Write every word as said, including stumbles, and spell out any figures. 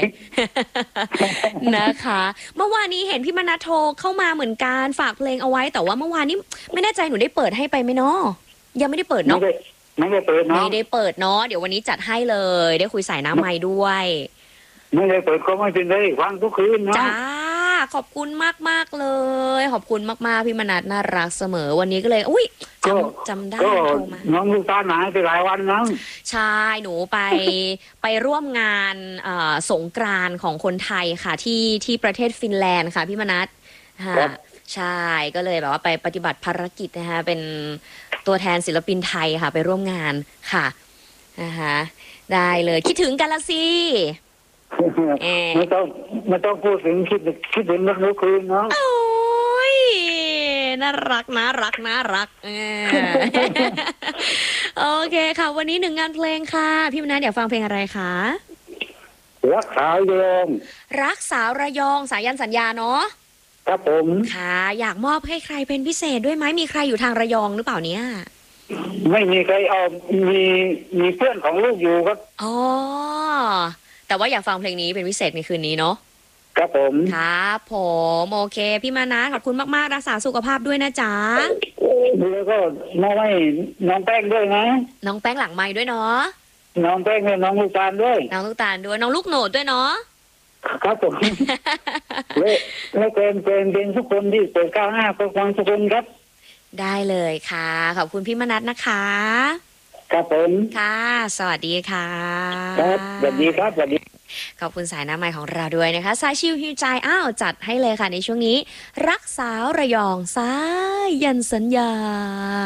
นะคะเมื่อวานนี้เห็นพี่มนัสโทรเข้ามาเหมือนกันฝากเพลงเอาไว้แต่ว่าเมื่อวานนี้ไม่แน่ใจหนูได้เปิดให้ไปไหมเนาะยังไม่ได้เปิดไม่เนาะได้ไม่ได้เปิดไม่เนาะได้เปิดเนาะเดี๋ยววันนี้จัดให้เลยได้คุยสายน้ำไม้ด้วยไม่ได้เปิดก็ไม่เป็นไรฟังทุกคืนเนาะจ้าขอบคุณมากมากๆเลยขอบคุณมากๆพี่มนัสน่ารักเสมอวันนี้ก็เลยอุ้ยจำจำได้ก็โทรมาน้องลูกตาลหายไปหลายวันนะใช่หนูไป ไปร่วมงานเอ่อสงกรานต์ของคนไทยค่ะที่ที่ประเทศฟินแลนด์ค่ะพี่มนัสค่ะใช่ก็เลยแบบว่าไปปฏิบัติภารกิจนะคะเป็นตัวแทนศิลปินไทยค่ะไปร่วมงานค่ะนะคะได้เลยคิดถึงกันละสิ เอ่อไม่ต้องไม่ต้องพูดถึงคิดคิดถึงนักทุกคืนเนาะโอ้ยน่ารักน่ารักน่ารักเออ โอเคค่ะ วันนี้หนึ่งงานเพลงค่ะ พี่มนัสอยากฟังเพลงอะไรคะรักษาโยมรักสาวระยองสายันสัญญาเนาะครับผมค่ะ อยากมอบให้ใครเป็นพิเศษด้วยไหมมีใครอยู่ทางระยองหรือเปล่าเนี่ยไม่มีใครเอามีมีเพื่อนของลูกอยู่ครับอ๋อแต่ว่าอยากฟังเพลงนี้เป็นพิเศษในคืนนี้เนาะครับผมครับผมโอเค พี่มานะขอบคุณมากๆรักษาสุขภาพด้วยนะจ๊ะแล้วก็น้องให้น้องแป้งด้วยนะน้องแป้งหลังไม้ด้วยเนาะน้องแป้งให้น้องลูกตาลด้วยน้องลูกตาลด้วยน้องลูกโหนดด้วยเนาะครับผม และและเป็นเป็นเป็นทุกคนที่เปิดก้าวหน้าก็ฟังทุกคนครับได้เลยค่ะ ขอบคุณพี่มนัสนะคะครับผมค่ะ สวัสดีค่ะครับสวัสดีครับสวัสดีขอบคุณสายน้ำใหม่ของเราด้วยนะคะสายชิวฮิวใจอ้าวจัดให้เลยค่ะในช่วงนี้ รักสาวระยองสายยันสัญญา